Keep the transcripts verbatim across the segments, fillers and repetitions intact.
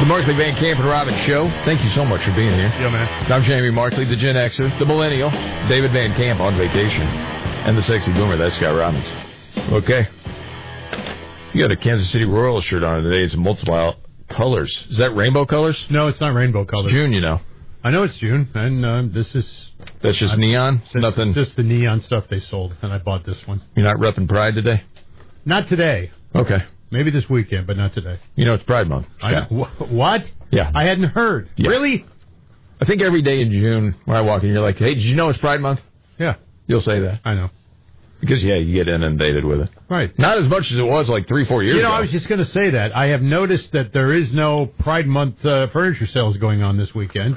The Markley Van Camp and Robbins Show. Thank you so much for being here. Yeah, man. I'm Jamie Markley, the Gen Xer, the Millennial, David Van Camp on vacation, and the Sexy Boomer. That's Scott Robbins. Okay. You got a Kansas City Royals shirt on today. It's multiple colors. Is that rainbow colors? No, it's not rainbow colors. It's June, you know. I know it's June, and uh, this is... That's just I, neon? It's Nothing. Just the neon stuff they sold, and I bought this one. You're not repping Pride today? Not today. Okay. Maybe this weekend, but not today. You know, it's Pride Month. I, wh- what? Yeah. I hadn't heard. Yeah. Really? I think every day in June, when I walk in, you're like, hey, did you know it's Pride Month? Yeah. You'll say that. I know. Because, yeah, you get inundated with it. Right. Not as much as it was like three, four years ago. You know, ago. I was just going to say that. I have noticed that there is no Pride Month uh, furniture sales going on this weekend.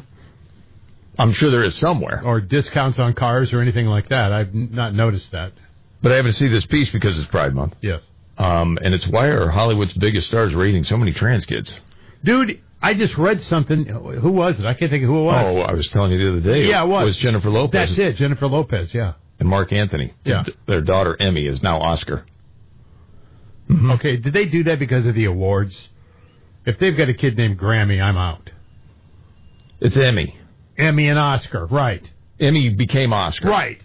I'm sure there is somewhere. Or discounts on cars or anything like that. I've n- not noticed that. But I happen to see this piece because it's Pride Month. Yes. Um, and it's why are Hollywood's biggest stars raising so many trans kids? Dude, I just read something. Who was it? I can't think of who it was. Oh, I was telling you the other day. Yeah, it was. It was Jennifer Lopez. That's it, Jennifer Lopez, yeah. And Mark Anthony. Yeah. Their daughter, Emmy, is now Oscar. Mm-hmm. Okay, did they do that because of the awards? If they've got a kid named Grammy, I'm out. It's Emmy. Emmy and Oscar, right. Emmy became Oscar. Right.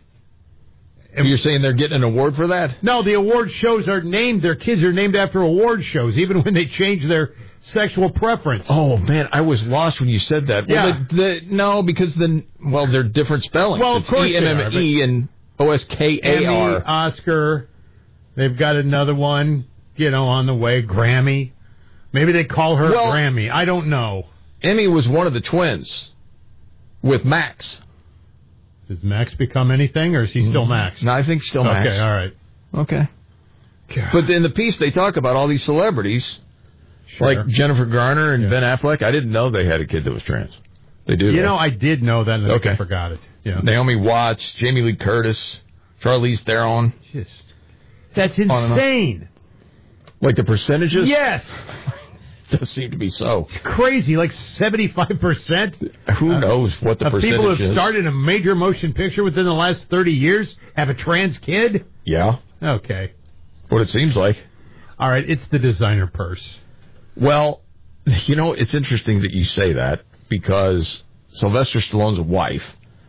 And you're saying they're getting an award for that? No, the award shows are named, their kids are named after award shows, even when they change their sexual preference. Oh, man, I was lost when you said that. Yeah. Well, the, the, no, because then, well, they're different spellings. Well, of it's course E N M E and O S K A R. Emmy, Oscar, they've got another one, you know, on the way, Grammy. Maybe they call her well, Grammy. I don't know. Emmy was one of the twins with Max. Does Max become anything, or is he still Max? No, I think still Max. Okay, all right. Okay. God. But in the piece, they talk about all these celebrities, sure. like Jennifer Garner and yeah. Ben Affleck. I didn't know they had a kid that was trans. They do. You though. know, I did know that, and okay. I forgot it. Yeah. Naomi Watts, Jamie Lee Curtis, Charlize Theron. Just, that's insane. Like the percentages? Yes. Does seem to be so. It's crazy, like seventy-five percent. Who knows what the of percentage is? People who have started a major motion picture within the last thirty years have a trans kid? Yeah. Okay. What it seems like. All right, it's the designer purse. Well, you know, it's interesting that you say that because Sylvester Stallone's wife,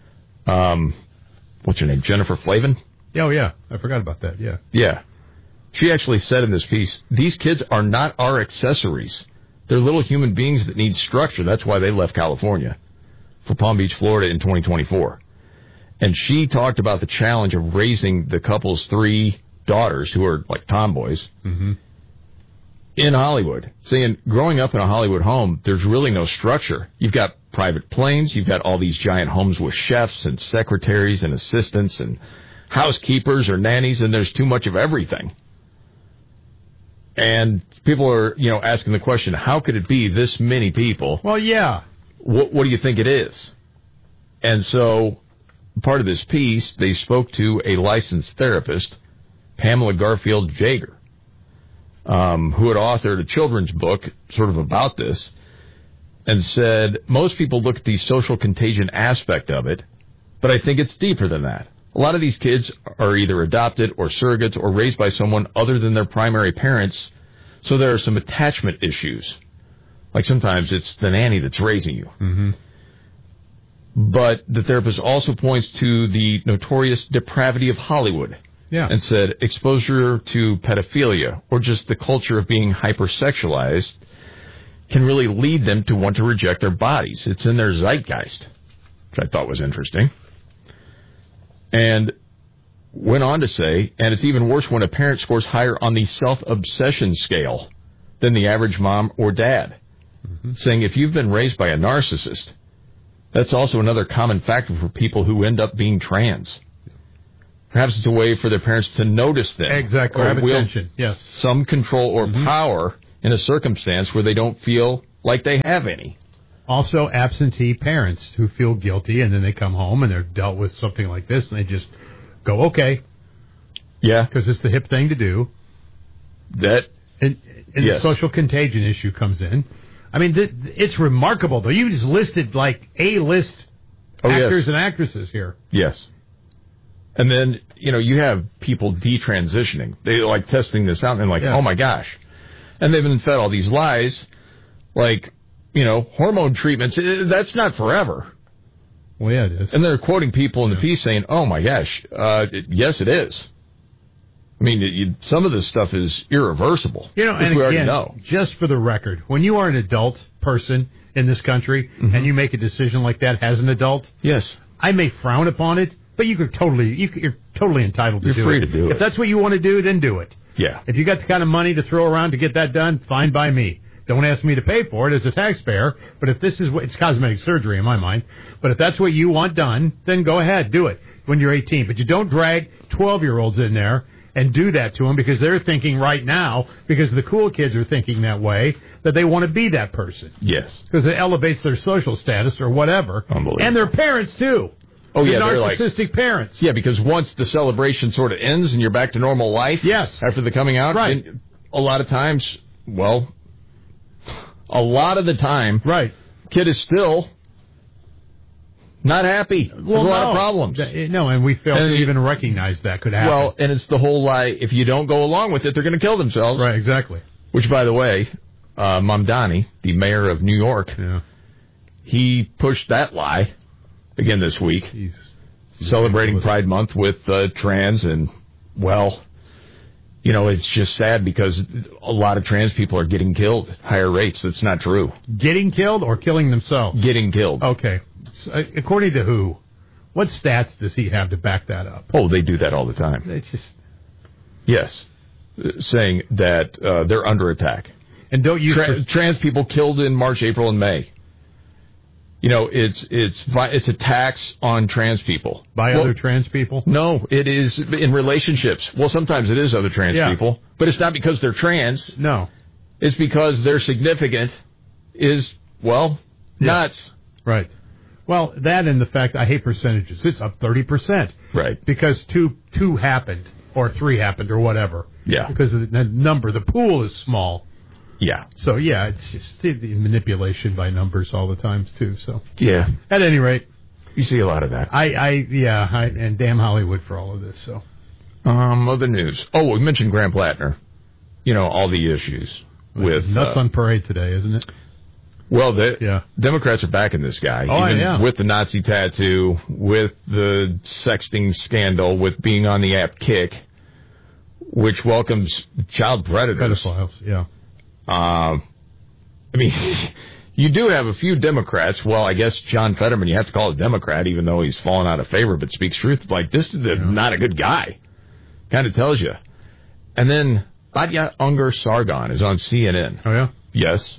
um, what's her name, Jennifer Flavin? Oh, yeah. I forgot about that, yeah. Yeah. She actually said in this piece, these kids are not our accessories. They're little human beings that need structure. That's why they left California for Palm Beach, Florida in twenty twenty-four. And she talked about the challenge of raising the couple's three daughters, who are like tomboys, mm-hmm. in Hollywood. Saying, growing up in a Hollywood home, there's really no structure. You've got private planes. You've got all these giant homes with chefs and secretaries and assistants and housekeepers or nannies, and there's too much of everything. And people are, you know, asking the question, how could it be this many people? Well, yeah. What, what do you think it is? And so, part of this piece, they spoke to a licensed therapist, Pamela Garfield Jager, um, who had authored a children's book sort of about this, and said, most people look at the social contagion aspect of it, but I think it's deeper than that. A lot of these kids are either adopted or surrogates or raised by someone other than their primary parents, so there are some attachment issues. Like sometimes it's the nanny that's raising you. Mm-hmm. But the therapist also points to the notorious depravity of Hollywood. Yeah. And said exposure to pedophilia or just the culture of being hypersexualized can really lead them to want to reject their bodies. It's in their zeitgeist, which I thought was interesting. And went on to say, and it's even worse when a parent scores higher on the self-obsession scale than the average mom or dad. Mm-hmm. Saying if you've been raised by a narcissist, that's also another common factor for people who end up being trans. Perhaps it's a way for their parents to notice them. Exactly. Or have wield attention. Yes. some control or mm-hmm. power in a circumstance where they don't feel like they have any. Also, absentee parents who feel guilty, and then they come home and they're dealt with something like this, and they just go, okay. Yeah. Because it's the hip thing to do. That, And, and yes. the social contagion issue comes in. I mean, th- it's remarkable, though. You just listed, like, A-list oh, actors yes. and actresses here. Yes. And then, you know, you have people detransitioning. They like testing this out, and they're like, yeah. oh, my gosh. And they've been fed all these lies, like, you know, hormone treatments, that's not forever. Well, yeah, it is. And they're quoting people in the piece saying, oh, my gosh, uh, it, yes, it is. I mean, it, you, some of this stuff is irreversible. You know, and we again, already know. Just for the record, when you are an adult person in this country mm-hmm. and you make a decision like that as an adult, yes, I may frown upon it, but you could totally, you could, you're totally entitled to you're do free it. to do it. If that's what you want to do, then do it. Yeah. If you got the kind of money to throw around to get that done, fine by me. Don't ask me to pay for it as a taxpayer, but if this is what, it's cosmetic surgery in my mind, but if that's what you want done, then go ahead, do it when you're eighteen. But you don't drag twelve-year-olds in there and do that to them because they're thinking right now, because the cool kids are thinking that way, that they want to be that person. Yes. Because it elevates their social status or whatever. Unbelievable. And their parents, too. Oh, yeah, they're they're narcissistic like, parents. Yeah, because once the celebration sort of ends and you're back to normal life yes. after the coming out, right. a lot of times, well, a lot of the time, right, kid is still not happy. There's well, a lot no. of problems. No, and we fail and to you, even recognize that could happen. Well, and it's the whole lie, if you don't go along with it, they're going to kill themselves. Right, exactly. Which, by the way, uh, Mamdani, the mayor of New York, yeah. he pushed that lie again this week, He's celebrating Pride Month with uh, trans, and, well, you know, it's just sad because a lot of trans people are getting killed at higher rates. That's not true. Getting killed or killing themselves? Getting killed. Okay. So, uh, according to who? What stats does he have to back that up? Oh, they do that all the time. It's just... Yes. Uh, saying that uh, they're under attack. And don't you... Tra- trans people killed in March, April, and May. You know, it's it's it's attacks on trans people. By well, other trans people? No, it is in relationships. Well, sometimes it is other trans yeah. people, but it's not because they're trans. No. It's because their significant is, well, yeah. nuts. Right. Well, that and the fact, I hate percentages. It's up thirty percent. Right. Because two two happened, or three happened, or whatever. Yeah. Because the number, the pool is small. Yeah. So, yeah, it's just the manipulation by numbers all the time, too. So yeah. At any rate. You see a lot of that. I, I yeah, I, and damn Hollywood for all of this, so. Um, other news. Oh, we mentioned Graham Plattner. You know, all the issues with... Nuts uh, on parade today, isn't it? Well, the yeah. Democrats are backing this guy. Oh, even yeah. with the Nazi tattoo, with the sexting scandal, with being on the app Kick, which welcomes child predators. Pedophiles, yeah. Uh, I mean, you do have a few Democrats. Well, I guess John Fetterman, you have to call a Democrat, even though he's fallen out of favor, but speaks truth. Like, this is a, yeah. not a good guy. Kind of tells you. And then Batya Ungar Sargon is on C N N. Oh, yeah? Yes.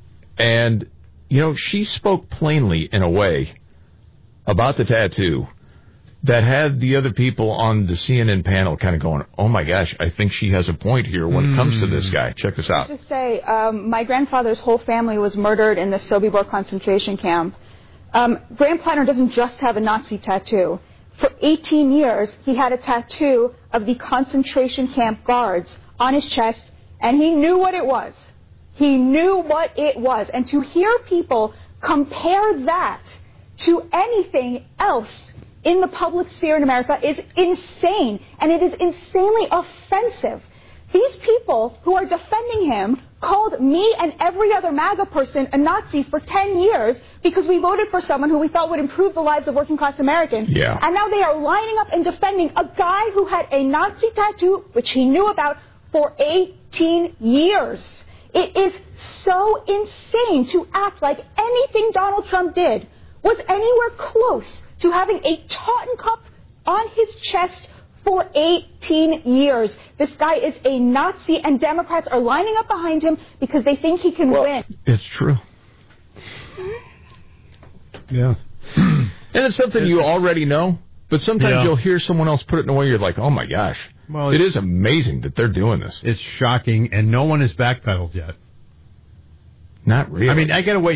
And, you know, she spoke plainly in a way about the tattoo that had the other people on the C N N panel kind of going, oh, my gosh, I think she has a point here when mm. it comes to this guy. Check this out. Just say, um, my grandfather's whole family was murdered in the Sobibor concentration camp. Um, Graham Plattner doesn't just have a Nazi tattoo. For eighteen years, he had a tattoo of the concentration camp guards on his chest, and he knew what it was. He knew what it was. And to hear people compare that to anything else in the public sphere in America is insane, and it is insanely offensive. These people who are defending him called me and every other MAGA person a Nazi for ten years because we voted for someone who we thought would improve the lives of working-class Americans. Yeah. And now they are lining up and defending a guy who had a Nazi tattoo, which he knew about, for eighteen years. It is so insane to act like anything Donald Trump did was anywhere close to having a Totenkopf on his chest for eighteen years. This guy is a Nazi, and Democrats are lining up behind him because they think he can well, win. It's true. Yeah. And it's something you already know, but sometimes yeah. you'll hear someone else put it in a way you're like, oh, my gosh. Well, it is amazing that they're doing this. It's shocking, and no one has backpedaled yet. Not really. I mean, I got to wait